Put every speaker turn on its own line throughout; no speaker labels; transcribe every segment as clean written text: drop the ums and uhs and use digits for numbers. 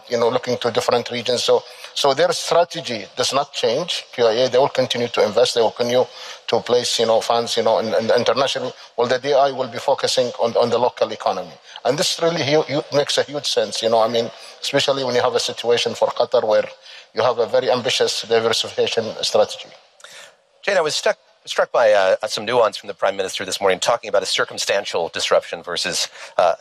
looking to different regions. So their strategy does not change. QIA, they will continue to invest. They will continue to place, funds, and internationally. Well, the DI will be focusing on the local economy. And this really makes a huge sense, especially when you have a situation for Qatar where you have a very ambitious diversification strategy.
Jane, I was struck by some nuance from the Prime Minister this morning talking about a circumstantial disruption versus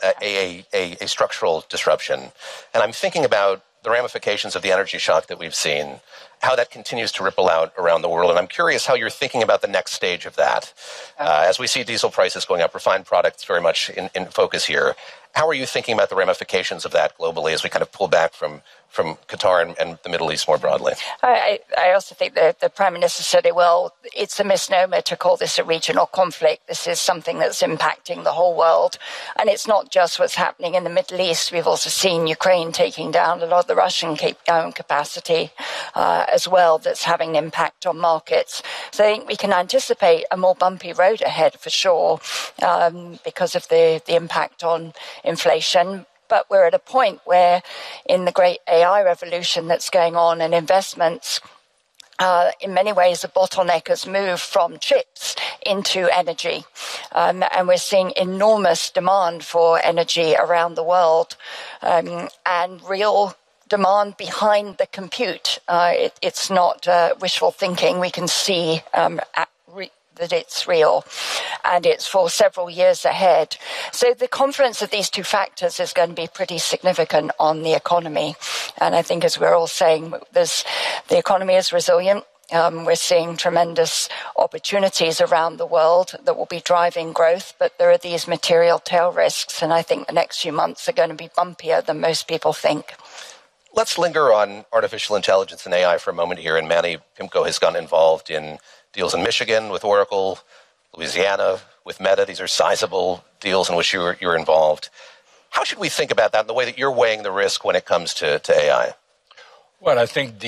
a structural disruption. And I'm thinking about the ramifications of the energy shock that we've seen, how that continues to ripple out around the world. And I'm curious how you're thinking about the next stage of that. As we see diesel prices going up, refined products very much in focus here. How are you thinking about the ramifications of that globally as we kind of pull back from Qatar and the Middle East more broadly?
I also think that the Prime Minister said it well. It's a misnomer to call this a regional conflict. This is something that's impacting the whole world. And it's not just what's happening in the Middle East. We've also seen Ukraine taking down a lot of the Russian capacity as well that's having an impact on markets. So I think we can anticipate a more bumpy road ahead for sure because of the impact on inflation. But we're at a point where in the great AI revolution that's going on and investments, in many ways, the bottleneck has moved from chips into energy. And we're seeing enormous demand for energy around the world and real demand behind the compute. It's not wishful thinking. We can see that it's real, and it's for several years ahead. So the confluence of these two factors is going to be pretty significant on the economy. And I think, as we're all saying, the economy is resilient. We're seeing tremendous opportunities around the world that will be driving growth, but there are these material tail risks, and I think the next few months are going to be bumpier than most people think.
Let's linger on artificial intelligence and AI for a moment here. And Manny Pimco has gotten involved in deals in Michigan with Oracle, Louisiana with Meta. These are sizable deals in which you're involved. How should we think about that and the way that you're weighing the risk when it comes to AI?
Well, I think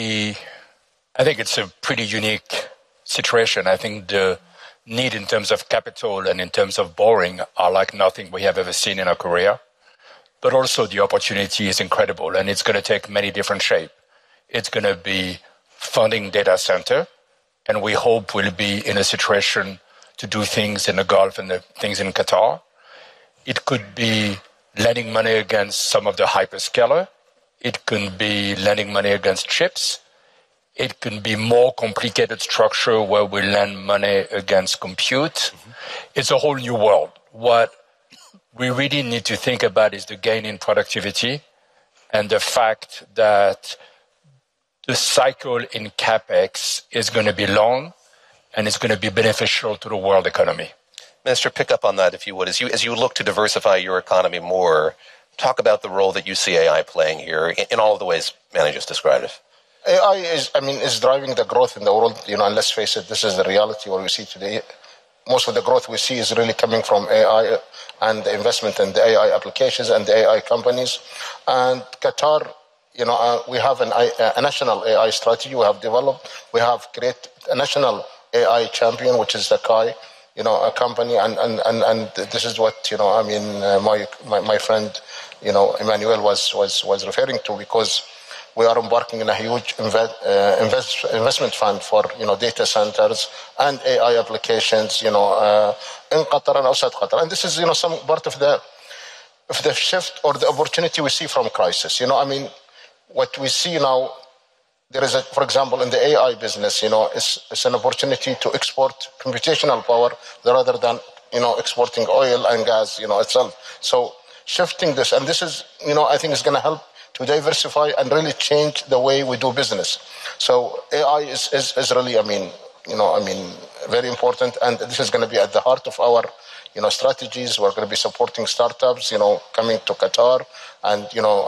it's a pretty unique situation. I think the need in terms of capital and in terms of borrowing are like nothing we have ever seen in our career. But also the opportunity is incredible, and it's going to take many different shapes. It's going to be funding data center, and we hope we'll be in a situation to do things in the Gulf and the things in Qatar. It could be lending money against some of the hyperscaler. It could be lending money against chips. It can be more complicated structure where we lend money against compute. Mm-hmm. It's a whole new world. What we really need to think about is the gain in productivity and the fact that the cycle in CapEx is going to be long and it's going to be beneficial to the world economy.
Minister, pick up on that, if you would. As you look to diversify your economy more, talk about the role that you see AI playing here in all of the ways Manny just described it.
AI is driving the growth in the world, and let's face it, this is the reality what we see today. Most of the growth we see is really coming from AI and the investment in the AI applications and the AI companies. And Qatar, we have a national AI strategy we have developed. We have created a national AI champion, which is the KAI, a company. And this is what, my friend, Emmanuel was referring to, because we are embarking in a huge investment fund for data centers and AI applications in Qatar and outside Qatar. And this is some part of the shift or the opportunity we see from crisis. What we see now, there is for example, in the AI business, it's an opportunity to export computational power rather than exporting oil and gas itself. So shifting this, and this is I think is going to help to diversify and really change the way we do business. So AI is really, very important, and this is going to be at the heart of our, strategies. We're going to be supporting startups, coming to Qatar and,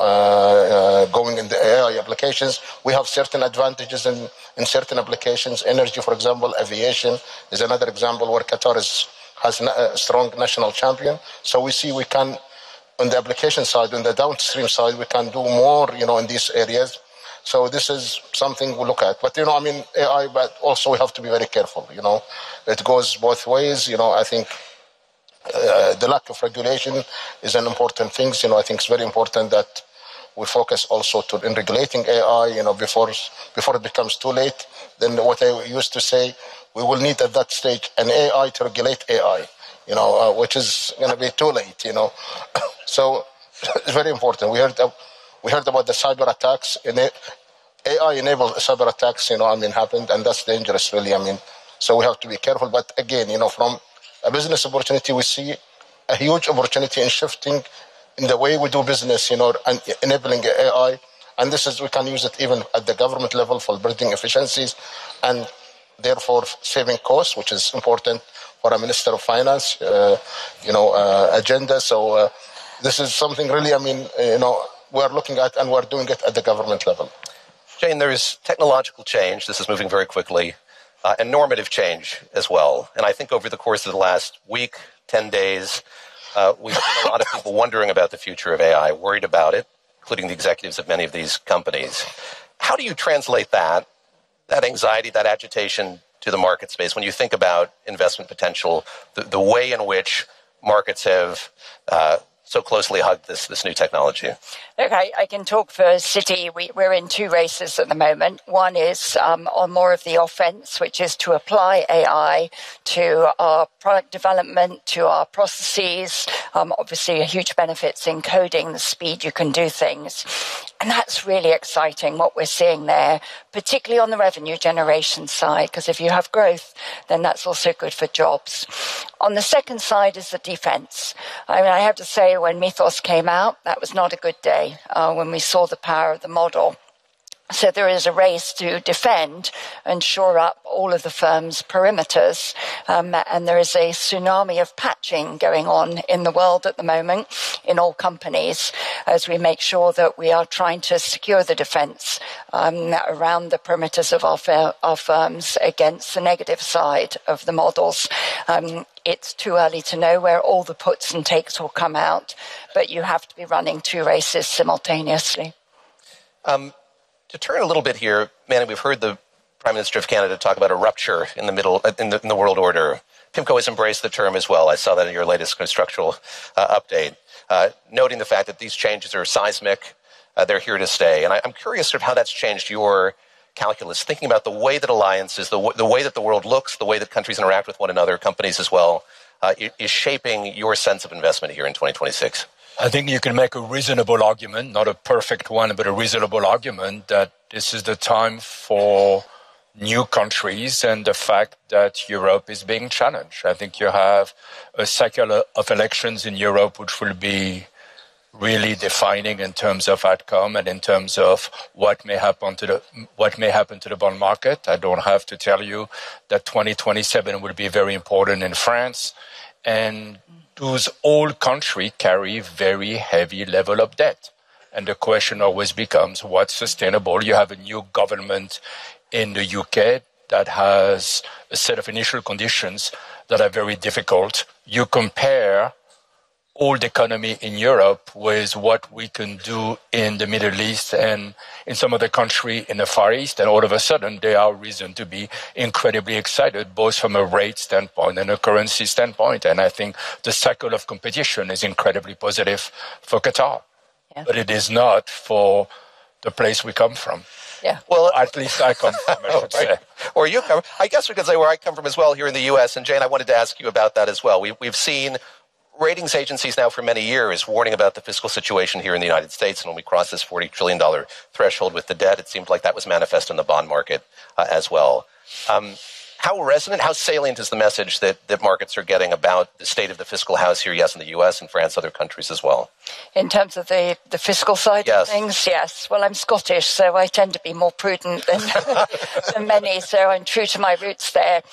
going in the AI applications. We have certain advantages in certain applications. Energy, for example, aviation is another example where Qatar has a strong national champion. So we see we can, on the application side, on the downstream side, we can do more, in these areas. So this is something we look at. But, AI, but also we have to be very careful, It goes both ways. I think the lack of regulation is an important thing. I think it's very important that we focus also in regulating AI, before it becomes too late. Then what I used to say, we will need at that stage an AI to regulate AI, which is going to be too late, So it's very important. We heard about the cyber attacks. AI-enabled cyber attacks, happened, and that's dangerous, really. So we have to be careful. But again, from a business opportunity, we see a huge opportunity in shifting in the way we do business, and enabling AI. And we can use it even at the government level for building efficiencies and therefore saving costs, which is important for a Minister of Finance, agenda. So this is something really, we're looking at, and we're doing it at the government level.
Jane, there's technological change. This is moving very quickly, and normative change as well. And I think over the course of the last week, 10 days, we've seen a lot of people wondering about the future of AI, worried about it, including the executives of many of these companies. How do you translate that anxiety, that agitation to the market space when you think about investment potential, the way in which markets have so closely hugged this new technology?
Look, I can talk for Citi. We're in two races at the moment. One is on more of the offense, which is to apply AI to our product development, to our processes. Obviously, huge benefits in coding, the speed you can do things. And that's really exciting, what we're seeing there, particularly on the revenue generation side, because if you have growth, then that's also good for jobs. On the second side is the defense. I have to say, when Mythos came out, that was not a good day when we saw the power of the model. So there is a race to defend and shore up all of the firm's perimeters. And there is a tsunami of patching going on in the world at the moment in all companies as we make sure that we are trying to secure the defense around the perimeters of our firms against the negative side of the models. It's too early to know where all the puts and takes will come out, but you have to be running two races simultaneously.
To turn a little bit here, Manny, we've heard the Prime Minister of Canada talk about a rupture in the world order. PIMCO has embraced the term as well. I saw that in your latest structural update, noting the fact that these changes are seismic, they're here to stay. And I'm curious sort of how that's changed your calculus, thinking about the way that alliances, the way that the world looks, the way that countries interact with one another, companies as well, is shaping your sense of investment here in 2026.
I think you can make a reasonable argument, not a perfect one, but a reasonable argument that this is the time for new countries and the fact that Europe is being challenged. I think you have a cycle of elections in Europe which will be really defining in terms of outcome and in terms of what may happen to the bond market. I don't have to tell you that 2027 will be very important in France, and those old countries carry very heavy level of debt. And the question always becomes, what's sustainable? You have a new government in the UK that has a set of initial conditions that are very difficult. You compare old economy in Europe with what we can do in the Middle East and in some other country in the Far East, and all of a sudden there are reason to be incredibly excited, both from a rate standpoint and a currency standpoint. And I think the cycle of competition is incredibly positive for Qatar. Yeah. But it is not for the place we come from.
Yeah.
Well, at least I come from, I should say.
Or you come. I guess we could say where I come from as well, here in the U.S. And Jane, I wanted to ask you about that as well. We've seen ratings agencies now for many years warning about the fiscal situation here in the United States. And when we crossed this $40 trillion threshold with the debt, it seemed like that was manifest in the bond market as well. How resonant, how salient is the message that markets are getting about the state of the fiscal house here, yes, in the U.S. and France, other countries as well?
In terms of the fiscal side of things, yes. Well, I'm Scottish, so I tend to be more prudent than many, so I'm true to my roots there.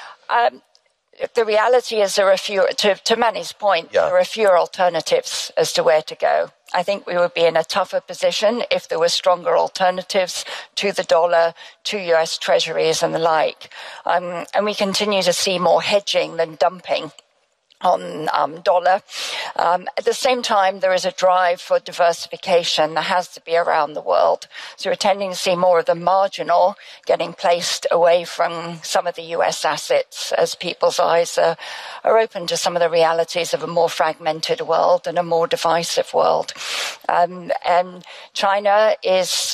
The reality is there are fewer, to Manny's point, there are fewer alternatives as to where to go. I think we would be in a tougher position if there were stronger alternatives to the dollar, to US treasuries and the like. And we continue to see more hedging than dumping dollar. At the same time, there is a drive for diversification that has to be around the world. So we're tending to see more of the marginal getting placed away from some of the US assets as people's eyes are open to some of the realities of a more fragmented world and a more divisive world. And China is